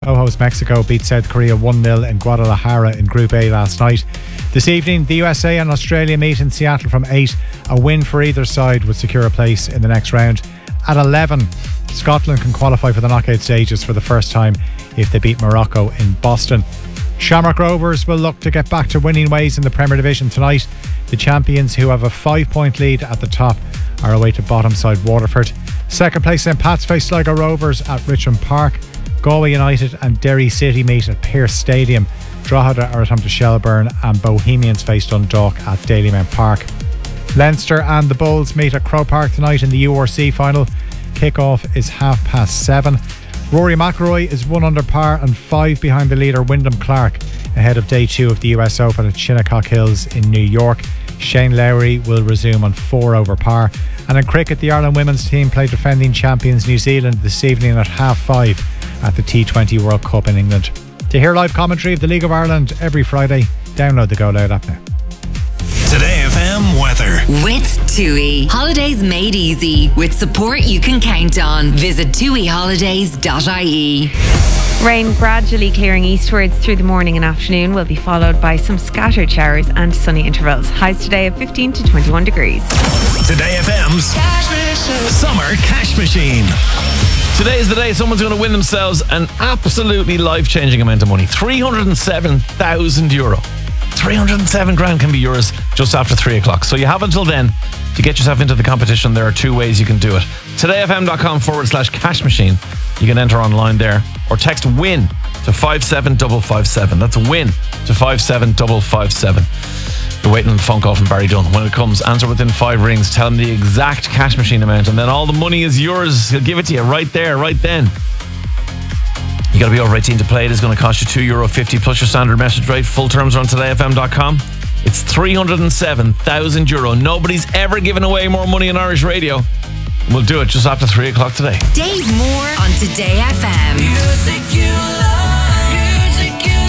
Co-host Mexico beat South Korea 1-0 in Guadalajara in Group A last night. This evening, the USA and Australia meet in Seattle from 8. A win for either side would secure a place in the next round. At 11, Scotland can qualify for the knockout stages for the first time if they beat Morocco in Boston. Shamrock Rovers will look to get back to winning ways in the Premier Division tonight. The champions, who have a 5-point lead at the top, are away to bottom side Waterford. Second place St Pat's face Sligo Rovers at Richmond Park. Galway United and Derry City meet at Pearse Stadium. Drogheda are at home to Shelbourne, and Bohemians face Dundalk at Dalymount Park. Leinster and the Bulls meet at Croke Park tonight in the URC final. Kick-off is 7:30. Rory McIlroy is 1 under par and 5 behind the leader Wyndham Clark ahead of day 2 of the US Open at Shinnecock Hills in New York. Shane Lowry will resume on 4 over par. And in cricket, the Ireland women's team play defending champions New Zealand this evening at 5:30 at the T20 World Cup in England. To hear live commentary of the League of Ireland every Friday, download the Go Loud app now. Today FM weather. With TUI. Holidays made easy. With support you can count on. Visit tuiholidays.ie. Rain gradually clearing eastwards through the morning and afternoon will be followed by some scattered showers and sunny intervals. Highs today of 15 to 21 degrees. Today FM's Summer Cash Machine. Today is the day someone's going to win themselves an absolutely life-changing amount of money. €307,000. 307 grand can be yours just after 3 o'clock. So you have until then to get yourself into the competition. There are 2 ways you can do it. todayfm.com/cash machine. You can enter online there or text WIN to 57557. That's WIN to 57557. You're waiting on the phone call from Barry Dunn. When it comes, answer within 5 rings. Tell him the exact cash machine amount, and then all the money is yours. He'll give it to you right there, right then. You got to be over 18 to play. It is going to cost you €2.50 plus your standard message rate. Full terms are on todayfm.com. It's €307,000. Nobody's ever given away more money on Irish radio. We'll do it just after 3 o'clock today. Dave Moore on Today FM. Music you love, music you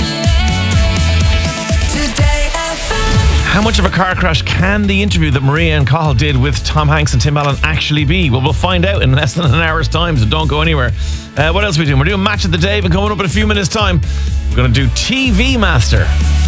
love. Today FM. How much of a car crash can the interview that Maria and Cathal did with Tom Hanks and Tim Allen actually be? Well, we'll find out in less than an hour's time, so don't go anywhere. What else are we doing? We're doing Match of the Day, and coming up in a few minutes' time, we're going to do TV Master.